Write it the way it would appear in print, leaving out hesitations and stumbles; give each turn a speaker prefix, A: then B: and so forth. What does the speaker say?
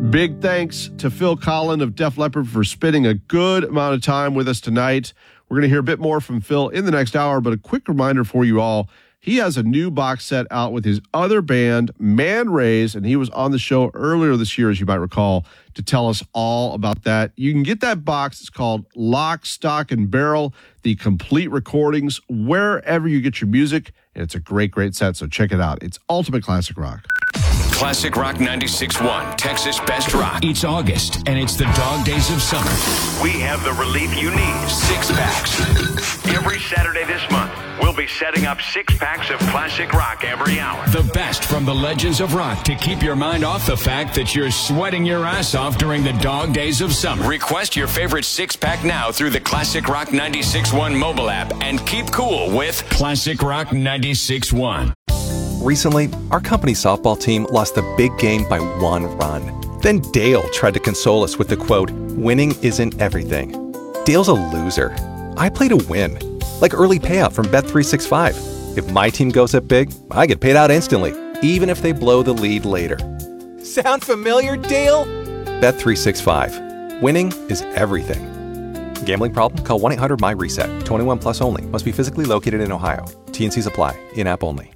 A: Big thanks to Phil Collen of Def Leppard for spending a good amount of time with us tonight. We're going to hear a bit more from Phil in the next hour, but a quick reminder for you all. He has a new box set out with his other band, Man Rays, and he was on the show earlier this year, as you might recall, to tell us all about that. You can get that box. It's called Lock, Stock, and Barrel, the complete recordings, wherever you get your music, and it's a great, great set, so check it out. It's Ultimate Classic Rock.
B: Classic Rock 96.1, Texas Best Rock.
C: It's August, and it's the dog days of summer.
D: We have the relief you need.
B: 6 packs.
D: Every Saturday this month, we'll be setting up 6 packs of classic rock every hour.
C: The best from the legends of rock to keep your mind off the fact that you're sweating your ass off during the dog days of summer.
B: Request your favorite 6-pack now through the Classic Rock 96.1 mobile app and keep cool with
C: Classic Rock 96.1.
E: Recently, our company's softball team lost a big game by 1 run. Then Dale tried to console us with the quote, "Winning isn't everything." Dale's a loser. I play to win. Like early payout from Bet365. If my team goes up big, I get paid out instantly, even if they blow the lead later. Sound familiar, Dale? Bet365. Winning is everything. Gambling problem? Call 1-800-MY-RESET. 21 plus only. Must be physically located in Ohio. T&Cs apply. In-app only.